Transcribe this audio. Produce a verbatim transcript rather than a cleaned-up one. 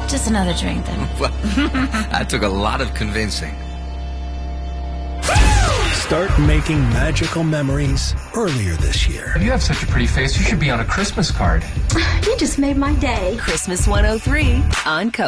Just another drink, then. Well, that took a lot of convincing. Start making magical memories earlier this year. You have such a pretty face. You should be on a Christmas card. You just made my day. Christmas one oh three on Coke.